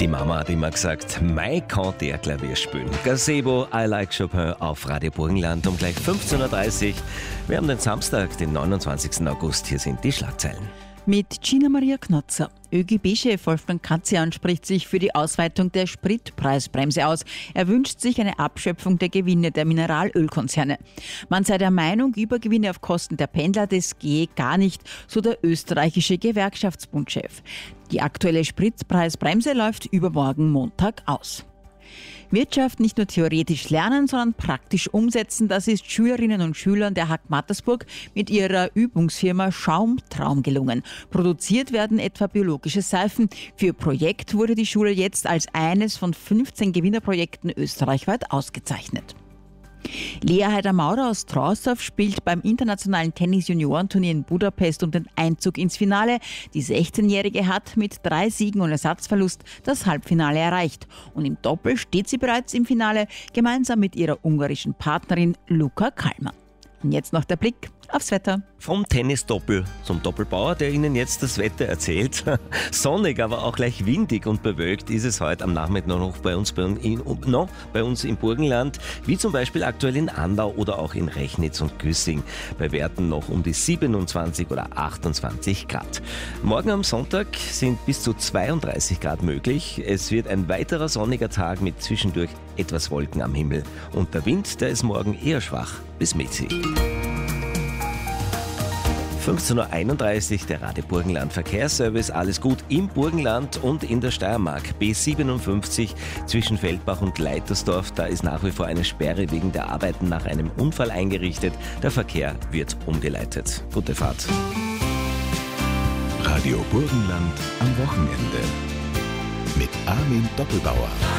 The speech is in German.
Die Mama hat immer gesagt, Mai kann der Klavier spielen. Gazebo, I Like Chopin auf Radio Burgenland um gleich 15.30 Uhr. Wir haben den Samstag, den 29. August. Hier sind die Schlagzeilen. Mit Gina Maria Knotzer. ÖGB-Chef Wolfgang Katzian spricht sich für die Ausweitung der Spritpreisbremse aus. Er wünscht sich eine Abschöpfung der Gewinne der Mineralölkonzerne. Man sei der Meinung, Übergewinne auf Kosten der Pendler, das gehe gar nicht, so der österreichische Gewerkschaftsbundchef. Die aktuelle Spritpreisbremse läuft übermorgen Montag aus. Wirtschaft nicht nur theoretisch lernen, sondern praktisch umsetzen, das ist Schülerinnen und Schülern der HAK Mattersburg mit ihrer Übungsfirma Schaumtraum gelungen. Produziert werden etwa biologische Seifen. Für ihr Projekt wurde die Schule jetzt als eines von 15 Gewinnerprojekten österreichweit ausgezeichnet. Lea Heider-Maurer aus Trausdorf spielt beim internationalen Tennis-Juniorenturnier in Budapest um den Einzug ins Finale. Die 16-Jährige hat mit 3 Siegen und Ersatzverlust das Halbfinale erreicht. Und im Doppel steht sie bereits im Finale, gemeinsam mit ihrer ungarischen Partnerin Luca Kalmer. Und jetzt noch der Blick aufs Wetter. Vom Tennisdoppel zum Doppelbauer, der Ihnen jetzt das Wetter erzählt. Sonnig, aber auch gleich windig und bewölkt ist es heute am Nachmittag noch bei uns im Burgenland, wie zum Beispiel aktuell in Andau oder auch in Rechnitz und Güssing. Bei Werten noch um die 27 oder 28 Grad. Morgen am Sonntag sind bis zu 32 Grad möglich. Es wird ein weiterer sonniger Tag mit zwischendurch etwas Wolken am Himmel. Und der Wind, der ist morgen eher schwach bis mäßig. 15.31 Uhr, der Radio Burgenland Verkehrsservice. Alles gut im Burgenland und in der Steiermark. B57 zwischen Feldbach und Leitersdorf. Da ist nach wie vor eine Sperre wegen der Arbeiten nach einem Unfall eingerichtet. Der Verkehr wird umgeleitet. Gute Fahrt. Radio Burgenland am Wochenende. Mit Armin Doppelbauer.